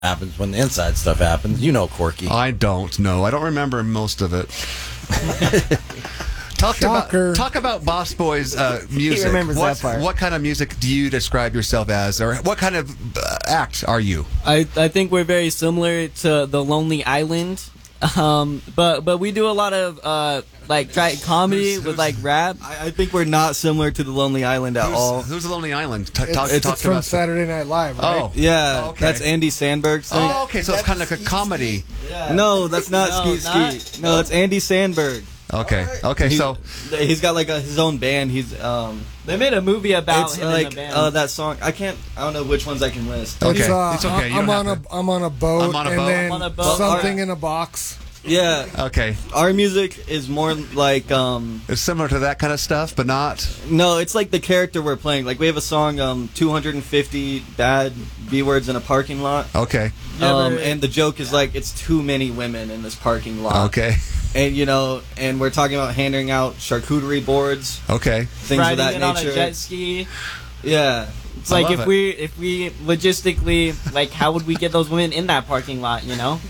happens when the inside stuff happens. You know, Corky. I don't know. I don't remember most of it. Talk about Boss Boy's music. He remembers that part. What kind of music do you describe yourself as, or what kind of act are you? I think we're very similar to the Lonely Island, but we do a lot of like comedy with like rap. I think we're not similar to the Lonely Island at all. Who's the Lonely Island? It's from Saturday Night Live, right? Oh, yeah, okay. That's Andy Samberg's thing. Oh, okay, so it's kind of like a comedy. Yeah. No, that's not Skeet Skeet. No, it's Andy Samberg. Okay, so he's got like his own band. They made a movie about him like in the band. that song. I don't know which ones I can list. Okay, it's okay. I'm on a boat. I'm on a boat. Then I'm on a boat. something in a box. Yeah. Okay. Our music is more like it's similar to that kind of stuff, but not. No, it's like the character we're playing. Like we have a song 250 bad B words in a parking lot. Okay. And the joke is like it's too many women in this parking lot. Okay. And and we're talking about handing out charcuterie boards. Okay. Things Riding of that it nature. on a jet ski. Yeah. It's like if we logistically, like, how would we get those women in that parking lot? You know.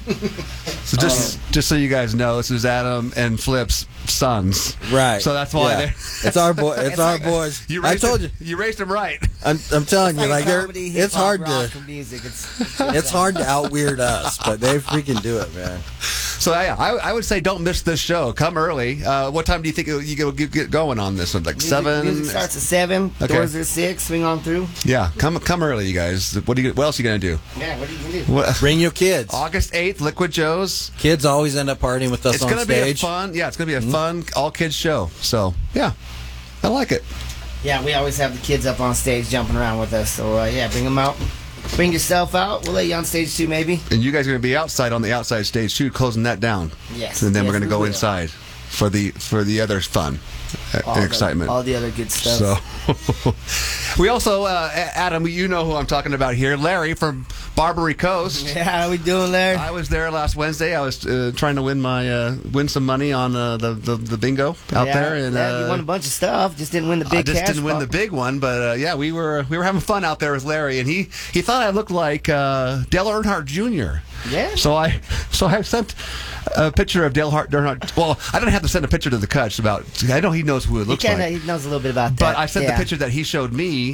So just so you guys know, this is Adam and Flip's sons. Right. So that's why it's our boy. It's our boys. I told you. You raised them right. I'm telling you, like comedy, it's hard rock, to music. it's hard to out weird us, but they freaking do it, man. So yeah, I would say don't miss this show. Come early. What time do you think you get going on this one? Like 7? Music starts at 7. Okay. Doors are 6. Swing on through. Yeah, come early, you guys. What else are you gonna do? Yeah, what are you gonna do? Bring your kids. August 8th, Liquid Joe's. Kids always end up partying with us It's on gonna stage. be a fun. Yeah, it's gonna be a fun all kids show. So yeah, I like it. Yeah, we always have the kids up on stage jumping around with us. So yeah, bring them out. Bring yourself out. We'll let you on stage too, maybe. And you guys are gonna be outside on the outside stage too, closing that down. Yes. And then we're Yes, gonna we go will. inside for the other fun and excitement. All the other good stuff. So, we also, Adam, you know who I'm talking about here, Larry from Barbary Coast. Yeah, how we doing there? I was there last Wednesday. I was trying to win some money on the bingo out there, and you won a bunch of stuff. Just didn't win the big. I just cash didn't win the big one, but yeah, we were having fun out there with Larry, and he thought I looked like Dale Earnhardt Jr. Yeah. So I sent a picture of Dale Earnhardt. Well, I didn't have to send a picture to the Kutch about. I know he knows who it looks like. He knows a little bit about that. But I sent the picture that he showed me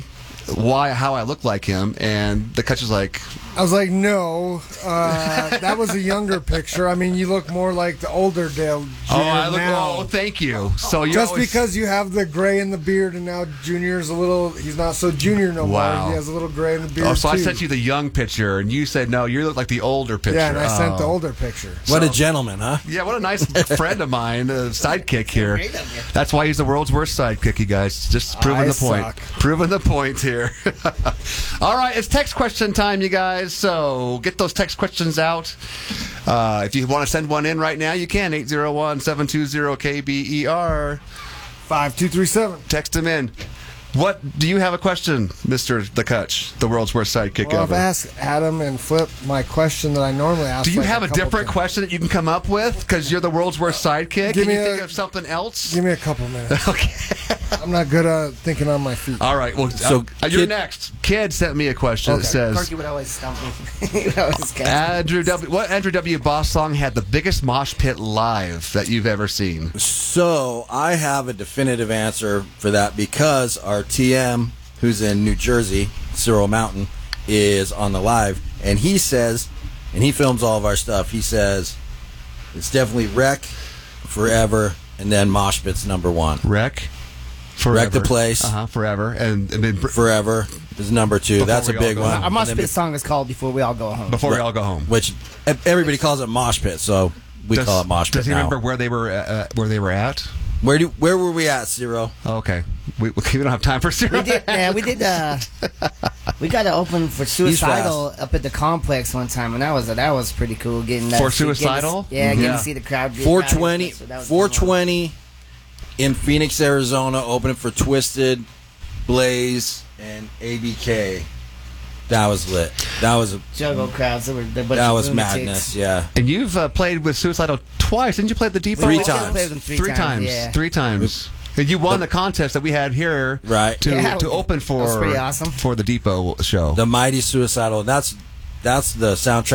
how I look like him, and the Kutch was like, I was like, no, that was a younger picture. I mean, you look more like the older Dale Jr. Oh, thank you. So you're just because you have the gray in the beard, and now Junior's he's not so junior no Wow. more. He has a little gray in the beard. oh, so too. I sent you the young picture, and you said no, you look like the older picture. Yeah, and I sent the Oh. older picture. What a gentleman, huh? Yeah, what a nice friend of mine, sidekick here. Great of you. That's why he's the world's worst sidekick, you guys. Just proving I the point. suck. Proving the point here. All right, it's text question time, you guys. So get those text questions out. If you want to send one in right now, you can. 801-720-KBER. 5237. Text them in. What do you have a question, Mr. The Kutch, the world's worst sidekick Well, I've ever? asked Adam and Flip my question that I normally ask. Do you like have a couple different times. question that you can come up with? Because you're the world's worst sidekick? Give Can me you a- think of something else? Give me a couple minutes. Okay. I'm not good at thinking on my feet. All right. Well, So, you're Kid- next. Kid sent me a question that Okay. says, Corky would always stump me. He would always catch me. What Andrew W. Boss song had the biggest mosh pit live that you've ever seen? So I have a definitive answer for that because our TM, who's in New Jersey, Cyril Mountain, is on the live, and he says, and he films all of our stuff. He says it's definitely Wreck, Forever, and then Mosh Pit's number one. Wreck? Forever. Wreck the Place. Forever. And then Forever is number two. Before That's a we all big go one. home. Our mosh And then pit song is called "Before We All Go Home." before we all go home. which everybody calls it Mosh Pit, so we call it Mosh Pit Does he now. remember where they were at? Where were we at, Ciro? Oh, okay. We don't have time for Cyril. We did. We got to open for Suicidal up at the complex one time, and that was pretty cool. Getting that For Suicidal? getting Yeah. to see the crowd. get 420, rowdy. So that was 420 in Phoenix, Arizona, opening for Twisted, Blaze, and ABK. That was lit. That was Juggle crowds. that was madness. Yeah. And you've played with Suicidal twice. Didn't you play at the Depot? Three We times. played them Three times. Yeah. 3 times. And you won the contest that we had here Right. to Yeah, open for that was pretty awesome. for the Depot show. The Mighty Suicidal. That's that's the soundtrack